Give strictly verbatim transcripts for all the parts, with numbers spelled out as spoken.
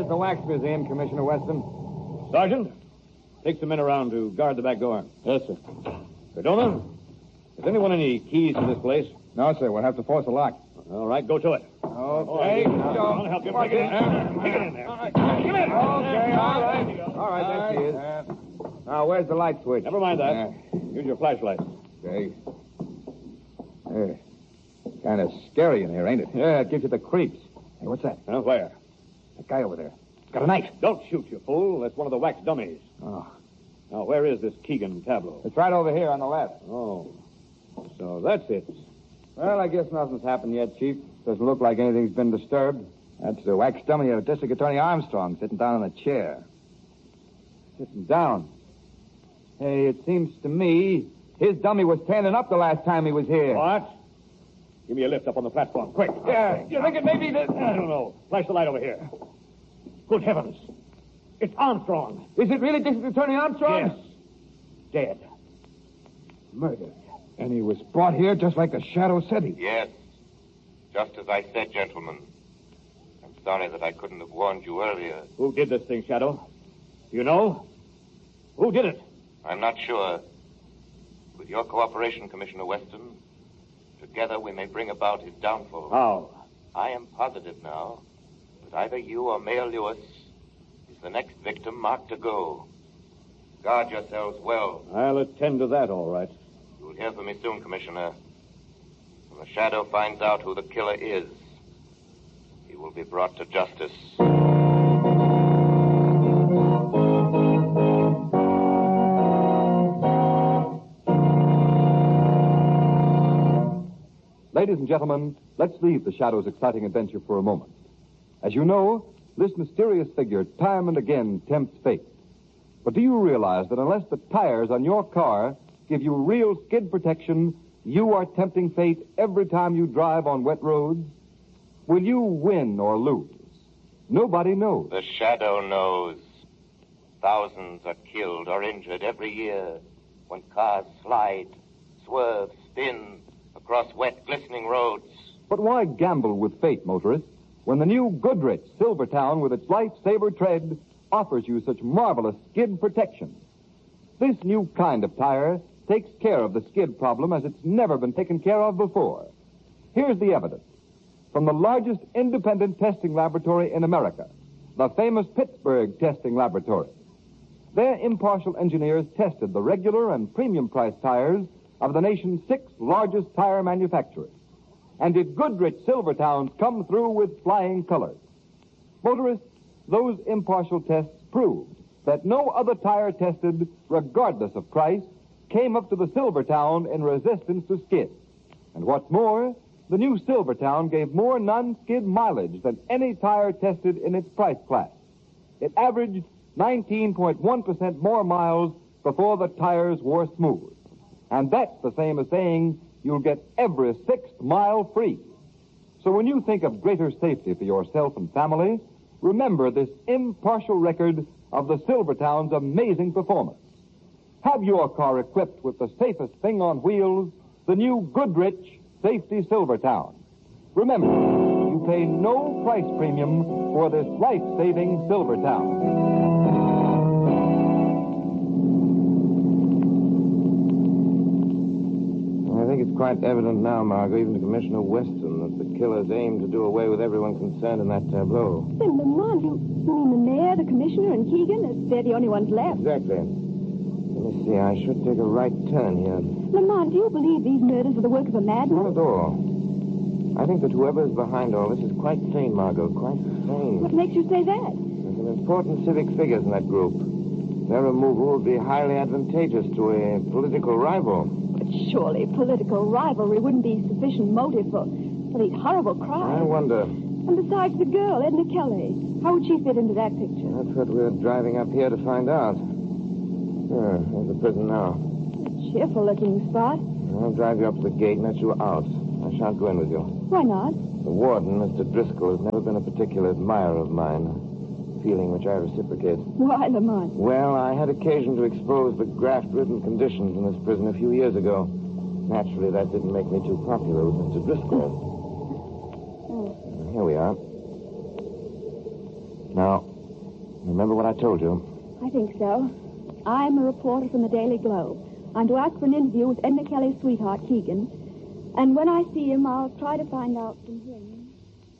the Wax Museum, Commissioner Weston. Sergeant, take some men around to guard the back door. Yes, sir. Cardona, has anyone any keys to this place? No, sir. We'll have to force the lock. All right, go to it. Okay. I'll help you. Take it in there. Take it in there. Take it in there. Okay, all right. All right, there she is. Now, where's the light switch? Never mind that. Use your flashlight. Okay. Hey, kind of scary in here, ain't it? Yeah, it gives you the creeps. Hey, what's that? Now, where? That guy over there. He's got a knife. Don't shoot, you fool. That's one of the wax dummies. Oh. Now, where is this Keegan tableau? It's right over here on the left. Oh. So that's it. Well, I guess nothing's happened yet, Chief. Doesn't look like anything's been disturbed. That's the wax dummy of District Attorney Armstrong sitting down in a chair. Sitting down. Hey, it seems to me his dummy was standing up the last time he was here. What? Give me a lift up on the platform, quick. Yeah, you think it may be that... I don't know. Flash the light over here. Good heavens. It's Armstrong. Is it really District Attorney Armstrong? Yes. Dead. Murdered. And he was brought here just like the Shadow said he... Yes. Just as I said, gentlemen. I'm sorry that I couldn't have warned you earlier. Who did this thing, Shadow? Do you know? Who did it? I'm not sure. With your cooperation, Commissioner Weston, together we may bring about his downfall. How? I am positive now that either you or Mayor Lewis is the next victim marked to go. Guard yourselves well. I'll attend to that, all right. You'll hear from me soon, Commissioner. When the Shadow finds out who the killer is, he will be brought to justice. Ladies and gentlemen, let's leave the Shadow's exciting adventure for a moment. As you know, this mysterious figure time and again tempts fate. But do you realize that unless the tires on your car give you real skid protection, you are tempting fate every time you drive on wet roads? Will you win or lose? Nobody knows. The Shadow knows. Thousands are killed or injured every year when cars slide, swerve, spin across wet, glistening roads. But why gamble with fate, motorists, when the new Goodrich Silvertown with its life-saver tread offers you such marvelous skid protection? This new kind of tire takes care of the skid problem as it's never been taken care of before. Here's the evidence. From the largest independent testing laboratory in America, the famous Pittsburgh Testing Laboratory. Their impartial engineers tested the regular and premium price tires of the nation's six largest tire manufacturers. And did Goodrich Silvertowns come through with flying colors? Motorists, those impartial tests proved that no other tire tested, regardless of price, came up to the Silvertown in resistance to skid. And what's more, the new Silvertown gave more non-skid mileage than any tire tested in its price class. It averaged nineteen point one percent more miles before the tires wore smooth. And that's the same as saying you'll get every sixth mile free. So when you think of greater safety for yourself and family, remember this impartial record of the Silvertown's amazing performance. Have your car equipped with the safest thing on wheels, the new Goodrich Safety Silvertown. Remember, you pay no price premium for this life-saving Silvertown. I think it's quite evident now, Margot, even to Commissioner Weston, that the killers aim to do away with everyone concerned in that tableau. Then, Lamont, you, you mean the mayor, the commissioner, and Keegan? They're the only ones left. Exactly. Let me see, I should take a right turn here. Lamont, do you believe these murders are the work of a madman? Not at all. I think that whoever is behind all this is quite sane, Margot, quite sane. What makes you say that? There's some important civic figures in that group. Their removal would be highly advantageous to a political rival. But surely political rivalry wouldn't be sufficient motive for, for these horrible crimes. I wonder. And besides the girl, Edna Kelly, how would she fit into that picture? That's what we're driving up here to find out. Sure, there's the prison now. A cheerful-looking spot. I'll drive you up to the gate and let you out. I shan't go in with you. Why not? The warden, Mister Driscoll, has never been a particular admirer of mine. A feeling which I reciprocate. Why, Lamont? Well, I had occasion to expose the graft-ridden conditions in this prison a few years ago. Naturally, that didn't make me too popular with Mister Driscoll. Oh. Here we are. Now, I told you? I think so. I'm a reporter from the Daily Globe. I'm to ask for an interview with Edna Kelly's sweetheart, Keegan. And when I see him, I'll try to find out from him.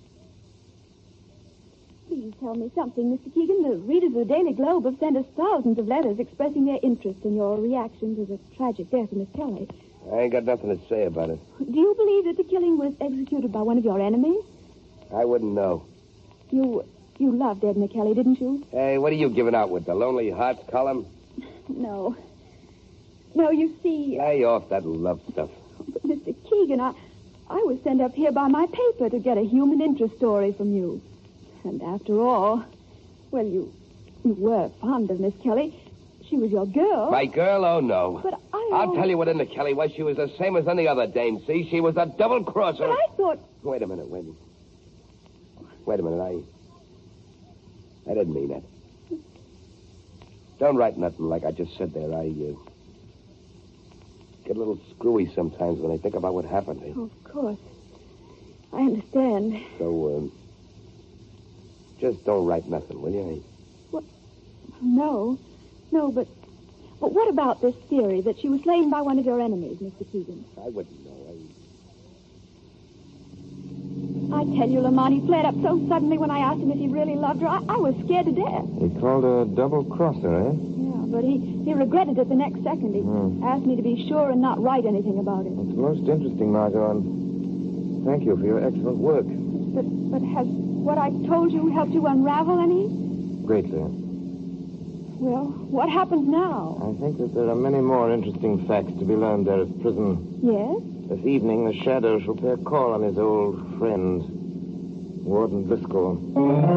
Please tell me something, Mister Keegan. The readers of the Daily Globe have sent us thousands of letters expressing their interest in your reaction to the tragic death of Miss Kelly. I ain't got nothing to say about it. Do you believe that the killing was executed by one of your enemies? I wouldn't know. You you loved Edna Kelly, didn't you? Hey, what are you giving out with, the Lonely Hearts column? No. No, you see... Lay off that love stuff. But, Mister Keegan, I, I was sent up here by my paper to get a human interest story from you. And after all, well, you, you were fond of Miss Kelly. She was your girl. My girl? Oh, no. But I... I'll tell you what Edna Kelly was. She was the same as any other dame, see? She was a double-crosser. But I thought... Wait a minute, wait. Wait a minute, I... I didn't mean that. Don't write nothing like I just said there. I, uh... get a little screwy sometimes when I think about what happened. Oh, of course. I understand. So, um... just don't write nothing, will you? What? No. No, but... But what about this theory that she was slain by one of your enemies, Mister Keegan? I wouldn't know. I tell you, Lamont, he flared up so suddenly when I asked him if he really loved her. I, I was scared to death. He called her a double-crosser, eh? Yeah, but he, he regretted it the next second. He Hmm. asked me to be sure and not write anything about it. It's most interesting, Margot, and thank you for your excellent work. But, but has what I told you helped you unravel any? Greatly. Well, what happens now? I think that there are many more interesting facts to be learned there at prison. Yes? This evening, the Shadow shall pay a call on his old friend, Warden Driscoll.